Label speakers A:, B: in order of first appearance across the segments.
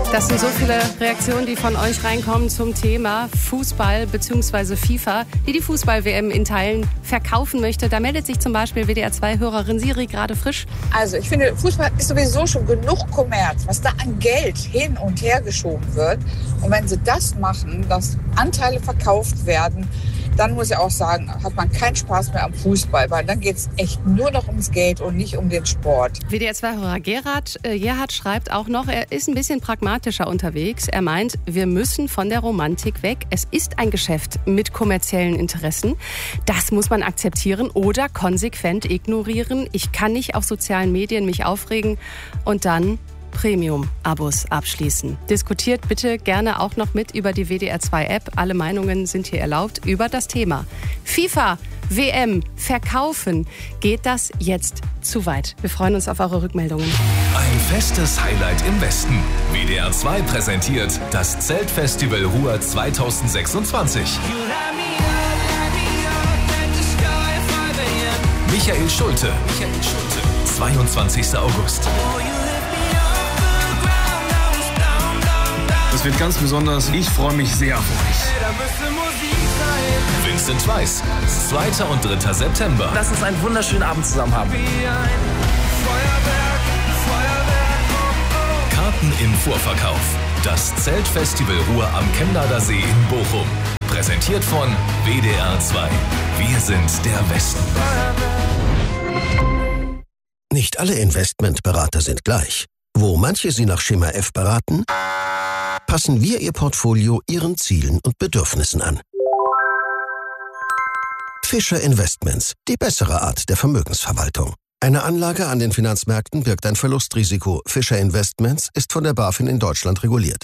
A: Das sind so viele Reaktionen, die von euch reinkommen zum Thema Fußball bzw. FIFA, die Fußball-WM in Teilen verkaufen möchte. Da meldet sich zum Beispiel WDR2-Hörerin Siri gerade frisch.
B: Also ich finde, Fußball ist sowieso schon genug Kommerz, was da an Geld hin und her geschoben wird. Und wenn sie das machen, dass Anteile verkauft werden, dann muss ich auch sagen, hat man keinen Spaß mehr am Fußball, weil dann geht es echt nur noch ums Geld und nicht um den Sport.
A: WDR2-Hörer Gerhard schreibt auch noch, er ist ein bisschen pragmatischer unterwegs. Er meint, wir müssen von der Romantik weg. Es ist ein Geschäft mit kommerziellen Interessen. Das muss man akzeptieren oder konsequent ignorieren. Ich kann nicht auf sozialen Medien mich aufregen und dann Premium-Abos abschließen. Diskutiert bitte gerne auch noch mit über die WDR2-App. Alle Meinungen sind hier erlaubt über das Thema FIFA, WM, Verkaufen. Geht das jetzt zu weit? Wir freuen uns auf eure Rückmeldungen.
C: Ein festes Highlight im Westen. WDR2 präsentiert das Zeltfestival Ruhr 2026. Michael Schulte. 22. August.
D: Das wird ganz besonders. Ich freue mich sehr auf euch.
C: Vincent Weiss, 2. und 3. September.
E: Lass uns einen wunderschönen Abend zusammen haben.
C: Karten im Vorverkauf. Das Zeltfestival Ruhr am Chemnader See in Bochum. Präsentiert von WDR2. Wir sind der Westen.
F: Nicht alle Investmentberater sind gleich. Wo manche Sie nach Schema F beraten, passen wir Ihr Portfolio Ihren Zielen und Bedürfnissen an. Fischer Investments, die bessere Art der Vermögensverwaltung. Eine Anlage an den Finanzmärkten birgt ein Verlustrisiko. Fischer Investments ist von der BaFin in Deutschland reguliert.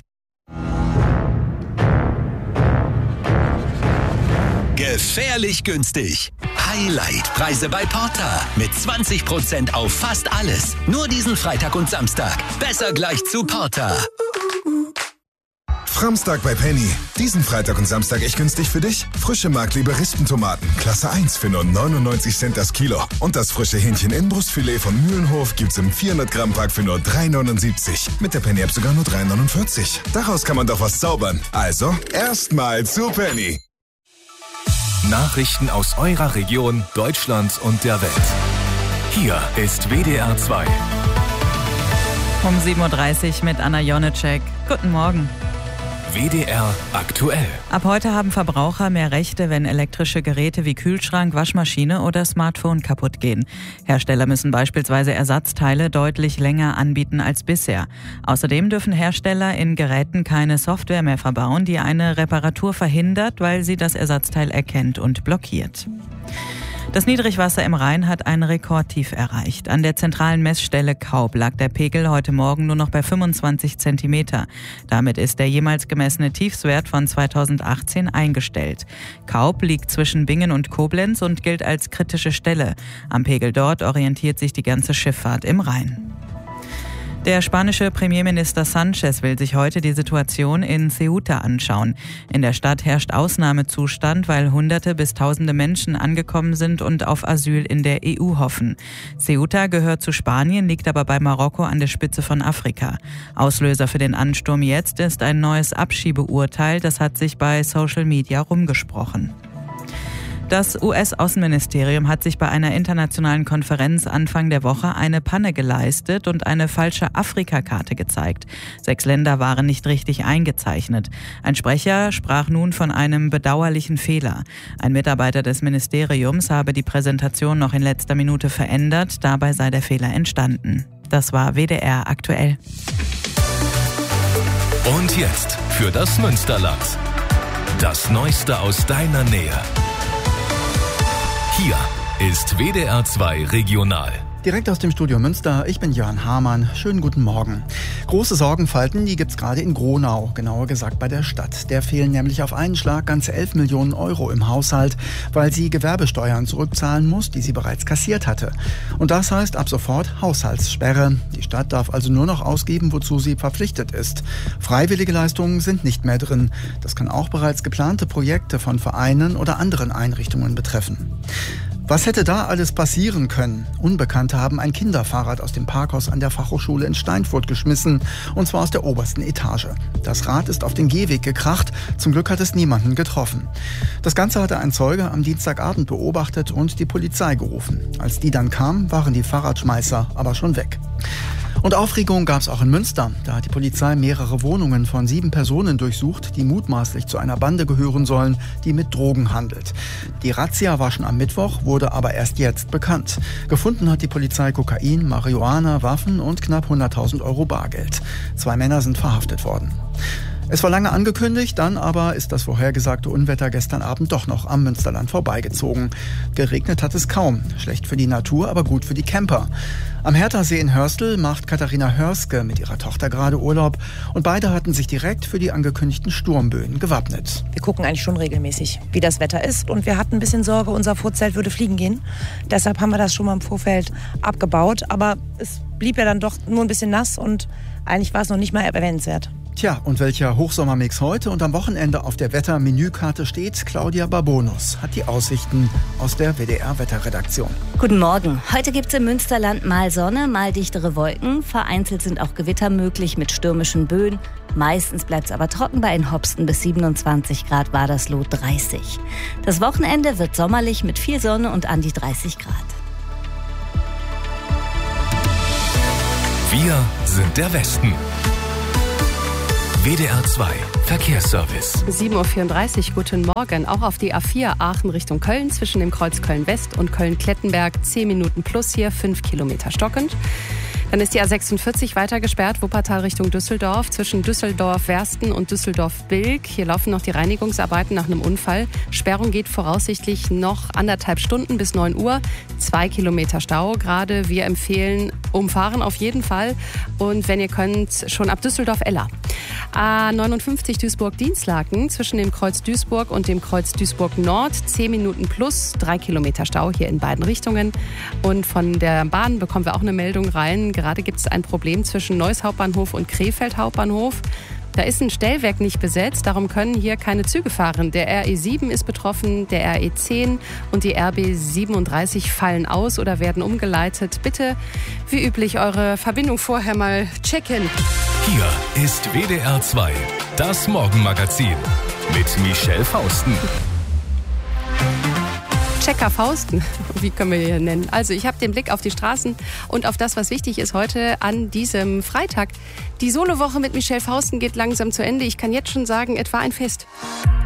G: Gefährlich günstig. Highlight-Preise bei Porta. Mit 20% auf fast alles. Nur diesen Freitag und Samstag. Besser gleich zu Porta.
H: Framstag bei Penny. Diesen Freitag und Samstag echt günstig für dich. Frische Markleber Rispentomaten, Klasse 1 für nur 99 Cent das Kilo. Und das frische Hähnchen Inbrustfilet von Mühlenhof gibt's im 400 Gramm Pack für nur 3,79. Mit der Penny-App sogar nur 3,49. Daraus kann man doch was zaubern. Also, erstmal zu Penny.
C: Nachrichten aus eurer Region, Deutschland und der Welt. Hier ist WDR2.
I: Um 7.30 Uhr mit Anna Jonecek. Guten Morgen.
C: WDR aktuell.
I: Ab heute haben Verbraucher mehr Rechte, wenn elektrische Geräte wie Kühlschrank, Waschmaschine oder Smartphone kaputt gehen. Hersteller müssen beispielsweise Ersatzteile deutlich länger anbieten als bisher. Außerdem dürfen Hersteller in Geräten keine Software mehr verbauen, die eine Reparatur verhindert, weil sie das Ersatzteil erkennt und blockiert. Das Niedrigwasser im Rhein hat ein Rekordtief erreicht. An der zentralen Messstelle Kaub lag der Pegel heute Morgen nur noch bei 25 Zentimeter. Damit ist der jemals gemessene Tiefswert von 2018 eingestellt. Kaub liegt zwischen Bingen und Koblenz und gilt als kritische Stelle. Am Pegel dort orientiert sich die ganze Schifffahrt im Rhein. Der spanische Premierminister Sánchez will sich heute die Situation in Ceuta anschauen. In der Stadt herrscht Ausnahmezustand, weil Hunderte bis Tausende Menschen angekommen sind und auf Asyl in der EU hoffen. Ceuta gehört zu Spanien, liegt aber bei Marokko an der Spitze von Afrika. Auslöser für den Ansturm jetzt ist ein neues Abschiebeurteil, das hat sich bei Social Media rumgesprochen. Das US-Außenministerium hat sich bei einer internationalen Konferenz Anfang der Woche eine Panne geleistet und eine falsche Afrika-Karte gezeigt. 6 Länder waren nicht richtig eingezeichnet. Ein Sprecher sprach nun von einem bedauerlichen Fehler. Ein Mitarbeiter des Ministeriums habe die Präsentation noch in letzter Minute verändert. Dabei sei der Fehler entstanden. Das war WDR aktuell.
C: Und jetzt für das Münsterland. Das Neueste aus deiner Nähe. Hier ist WDR2 Regional.
J: Direkt aus dem Studio Münster, ich bin Jörn Hamann. Schönen guten Morgen. Große Sorgenfalten, die gibt's gerade in Gronau, genauer gesagt bei der Stadt. Der fehlen nämlich auf einen Schlag ganze 11 Millionen Euro im Haushalt, weil sie Gewerbesteuern zurückzahlen muss, die sie bereits kassiert hatte. Und das heißt ab sofort Haushaltssperre. Die Stadt darf also nur noch ausgeben, wozu sie verpflichtet ist. Freiwillige Leistungen sind nicht mehr drin. Das kann auch bereits geplante Projekte von Vereinen oder anderen Einrichtungen betreffen. Was hätte da alles passieren können? Unbekannte haben ein Kinderfahrrad aus dem Parkhaus an der Fachhochschule in Steinfurt geschmissen, und zwar aus der obersten Etage. Das Rad ist auf den Gehweg gekracht, zum Glück hat es niemanden getroffen. Das Ganze hatte ein Zeuge am Dienstagabend beobachtet und die Polizei gerufen. Als die dann kam, waren die Fahrradschmeißer aber schon weg. Und Aufregung gab es auch in Münster. Da hat die Polizei mehrere Wohnungen von 7 Personen durchsucht, die mutmaßlich zu einer Bande gehören sollen, die mit Drogen handelt. Die Razzia war schon am Mittwoch, wurde aber erst jetzt bekannt. Gefunden hat die Polizei Kokain, Marihuana, Waffen und knapp 100.000 Euro Bargeld. 2 Männer sind verhaftet worden. Es war lange angekündigt, dann aber ist das vorhergesagte Unwetter gestern Abend doch noch am Münsterland vorbeigezogen. Geregnet hat es kaum. Schlecht für die Natur, aber gut für die Camper. Am Herthasee in Hörstel macht Katharina Hörske mit ihrer Tochter gerade Urlaub und beide hatten sich direkt für die angekündigten Sturmböen gewappnet.
K: Wir gucken eigentlich schon regelmäßig, wie das Wetter ist, und wir hatten ein bisschen Sorge, unser Vorzelt würde fliegen gehen. Deshalb haben wir das schon mal im Vorfeld abgebaut, aber es blieb ja dann doch nur ein bisschen nass und eigentlich war es noch nicht mal erwähnenswert.
J: Tja, und welcher Hochsommermix heute und am Wochenende auf der Wettermenükarte steht, Claudia Barbonus hat die Aussichten aus der WDR-Wetterredaktion.
L: Guten Morgen. Heute gibt es im Münsterland mal Sonne, mal dichtere Wolken. Vereinzelt sind auch Gewitter möglich mit stürmischen Böen. Meistens bleibt es aber trocken. Bei in Hopsten bis 27 Grad war das Lot 30. Das Wochenende wird sommerlich mit viel Sonne und an die 30 Grad.
C: Wir sind der Westen. WDR 2 Verkehrsservice.
A: 7.34 Uhr, guten Morgen. Auch auf die A4 Aachen Richtung Köln zwischen dem Kreuz Köln-West und Köln-Klettenberg 10 Minuten plus hier, 5 Kilometer stockend. Dann ist die A46 weiter gesperrt, Wuppertal Richtung Düsseldorf, zwischen Düsseldorf-Wersten und Düsseldorf-Bilk. Hier laufen noch die Reinigungsarbeiten nach einem Unfall. Sperrung geht voraussichtlich noch 1,5 Stunden bis 9 Uhr. 2 Kilometer Stau gerade. Wir empfehlen umfahren auf jeden Fall. Und wenn ihr könnt, schon ab Düsseldorf-Eller. A59 Duisburg-Dienstlaken zwischen dem Kreuz Duisburg und dem Kreuz Duisburg-Nord. 10 Minuten plus 3 Kilometer Stau hier in beiden Richtungen. Und von der Bahn bekommen wir auch eine Meldung rein. Gerade gibt es ein Problem zwischen Neuss Hauptbahnhof und Krefeld Hauptbahnhof. Da ist ein Stellwerk nicht besetzt, darum können hier keine Züge fahren. Der RE7 ist betroffen, der RE10 und die RB37 fallen aus oder werden umgeleitet. Bitte, wie üblich, eure Verbindung vorher mal checken.
C: Hier ist WDR 2, das Morgenmagazin mit Michelle Fausten.
A: Checker Fausten, wie können wir hier nennen? Also ich habe den Blick auf die Straßen und auf das, was wichtig ist heute an diesem Freitag. Die Solowoche mit Michelle Fausten geht langsam zu Ende. Ich kann jetzt schon sagen, es war ein Fest.